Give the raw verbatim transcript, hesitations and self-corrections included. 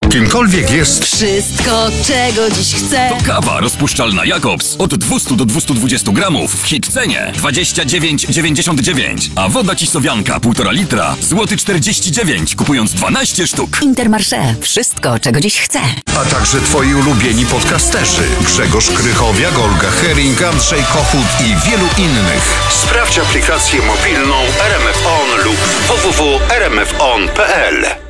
Kimkolwiek jest... Wszystko, czego dziś chcę. To kawa rozpuszczalna Jakobs od dwieście do dwustu dwudziestu gramów w hit cenie dwadzieścia dziewięć dziewięćdziesiąt dziewięć, a woda Kisowianka półtora litra złoty czterdzieści dziewięć, kupując dwanaście sztuk. Intermarché. Wszystko, czego dziś chcę. A także twoi ulubieni podcasterzy Grzegorz Krychowiak, Olga Hering, Andrzej Kochut i wielu innych. Sprawdź aplikację mobilną R M F On lub w w w kropka r m f on kropka p l.